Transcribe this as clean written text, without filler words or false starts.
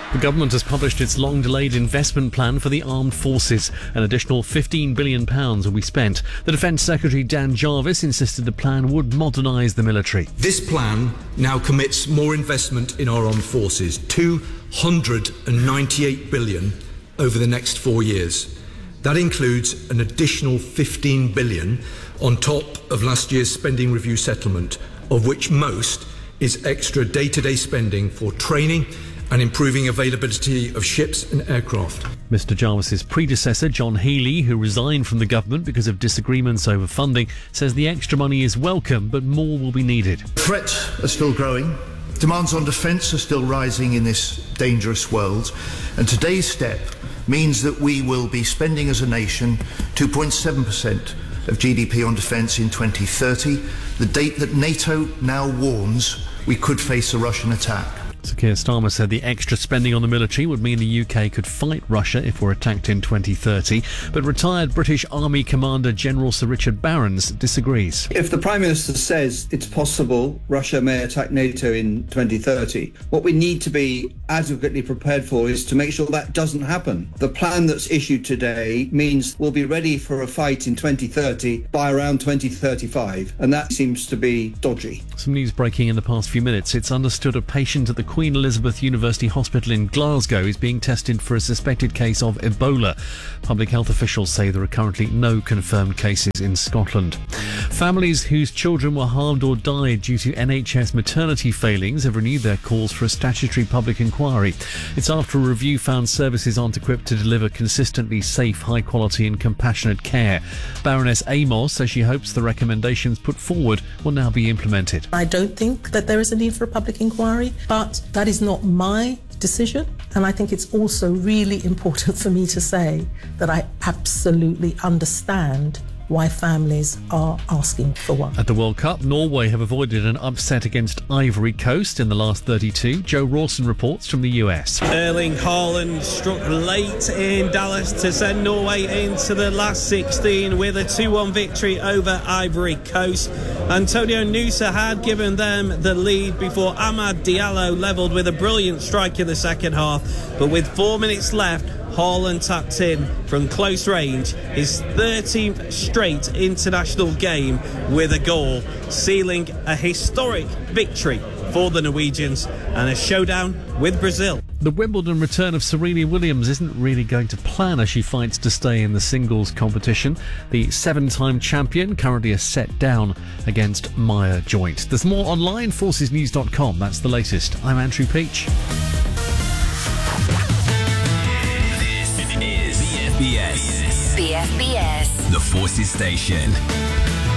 The government has published its long-delayed investment plan for the armed forces. An additional £15 billion will be spent. The Defence Secretary Dan Jarvis insisted the plan would modernise the military. This plan now commits more investment in our armed forces, £298 billion over the next 4 years. That includes an additional £15 billion on top of last year's spending review settlement, of which most is extra day-to-day spending for training and improving availability of ships and aircraft. Mr Jarvis's predecessor, John Healey, who resigned from the government because of disagreements over funding, says the extra money is welcome, but more will be needed. Threats are still growing. Demands on defence are still rising in this dangerous world. And today's step means that we will be spending as a nation 2.7% of GDP on defence in 2030, the date that NATO now warns we could face a Russian attack. Sir Keir Starmer said the extra spending on the military would mean the UK could fight Russia if we're attacked in 2030. But retired British Army Commander General Sir Richard Barrons disagrees. If the Prime Minister says it's possible Russia may attack NATO in 2030, what we need to be adequately prepared for is to make sure that doesn't happen. The plan that's issued today means we'll be ready for a fight in 2030 by around 2035, and that seems to be dodgy. Some news breaking in the past few minutes. It's understood a patient at the Queen Elizabeth University Hospital in Glasgow is being tested for a suspected case of Ebola. Public health officials say there are currently no confirmed cases in Scotland. Families whose children were harmed or died due to NHS maternity failings have renewed their calls for a statutory public inquiry. It's after a review found services aren't equipped to deliver consistently safe, high quality and compassionate care. Baroness Amos says she hopes the recommendations put forward will now be implemented. I don't think that there is a need for a public inquiry, but that is not my decision. And I think it's also really important for me to say that I absolutely understand why families are asking for one. At the World Cup, Norway have avoided an upset against Ivory Coast in the last 32. Joe Rawson reports from the US. Erling Haaland struck late in Dallas to send Norway into the last 16 with a 2-1 victory over Ivory Coast. Antonio Nusa had given them the lead before Amad Diallo levelled with a brilliant strike in the second half. But with 4 minutes left, Haaland tapped in from close range, his 13th straight international game with a goal, sealing a historic victory for the Norwegians and a showdown with Brazil. The Wimbledon return of Serena Williams isn't really going to plan as she fights to stay in the singles competition. The 7-time champion currently is set down against Maya Joint. There's more online, forcesnews.com. That's the latest. I'm Andrew Peach. BFBS. The Forces Station.